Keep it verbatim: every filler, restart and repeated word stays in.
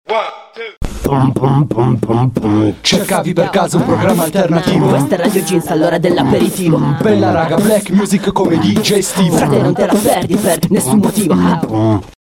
Pum, pum, pum, pum, pum. Cercavi per caso un programma alternativo? Questa è Radio Jeans, all'ora dell'aperitivo. Bella raga, black music come D J Steve. Frate, non te la perdi per nessun motivo.